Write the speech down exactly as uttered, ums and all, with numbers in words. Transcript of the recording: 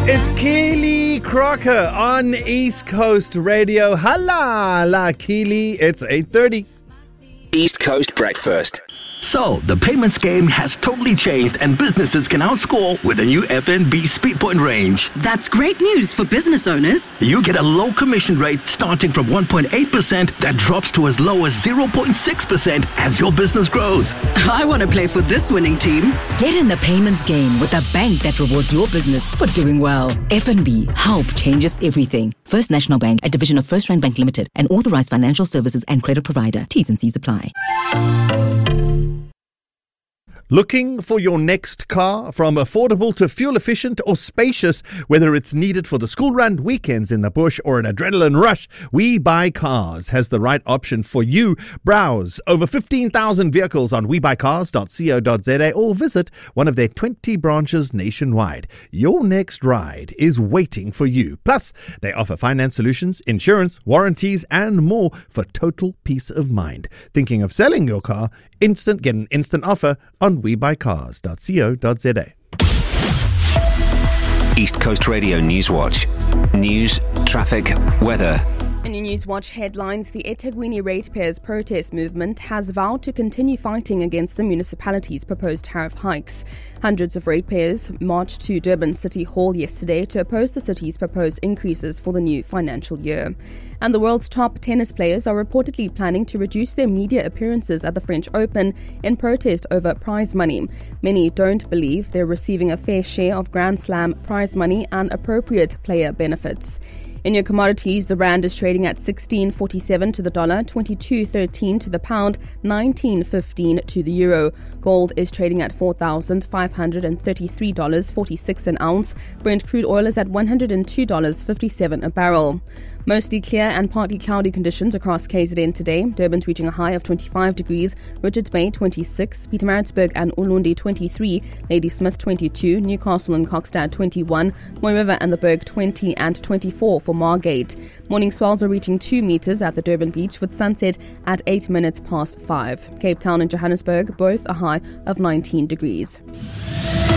It's Keely Crocker on East Coast Radio. Hala, la Keely. It's eight thirty. East Coast Breakfast. So, the payments game has totally changed and businesses can now score with the new F N B SpeedPoint range. That's great news for business owners. You get a low commission rate starting from one point eight percent that drops to as low as zero point six percent as your business grows. I want to play for this winning team. Get in the payments game with a bank that rewards your business for doing well. F N B, help changes everything. First National Bank, a division of First Rand Bank Limited, an authorized financial services and credit provider. T's and C's apply. Looking for your next car? From affordable to fuel efficient or spacious, whether it's needed for the school run, weekends in the bush, or an adrenaline rush, We Buy Cars has the right option for you. Browse over fifteen thousand vehicles on we buy cars dot co dot za or visit one of their twenty branches nationwide. Your next ride is waiting for you. Plus, they offer finance solutions, insurance, warranties, and more for total peace of mind. Thinking of selling your car? Instant, get an instant offer on we buy cars dot co dot za. East Coast Radio Newswatch. News, traffic, weather. In your Newswatch headlines, the eThekwini ratepayers protest movement has vowed to continue fighting against the municipality's proposed tariff hikes. Hundreds of ratepayers marched to Durban City Hall yesterday to oppose the city's proposed increases for the new financial year. And the world's top tennis players are reportedly planning to reduce their media appearances at the French Open in protest over prize money. Many don't believe they're receiving a fair share of Grand Slam prize money and appropriate player benefits. In your commodities, the rand is trading at sixteen forty-seven to the dollar, twenty-two thirteen to the pound, nineteen fifteen to the euro. Gold is trading at four thousand five hundred thirty-three dollars and forty-six cents an ounce. Brent crude oil is at one hundred two dollars and fifty-seven cents a barrel. Mostly clear and partly cloudy conditions across K Z N today. Durban's reaching a high of twenty-five degrees, Richards Bay twenty-six, Pietermaritzburg and Ulundi twenty-three, Ladysmith twenty-two, Newcastle and Kokstad twenty-one, Mooi River and the Berg twenty and twenty-four for Margate. Morning swells are reaching two metres at the Durban beach with sunset at eight minutes past five. Cape Town and Johannesburg both a high of nineteen degrees.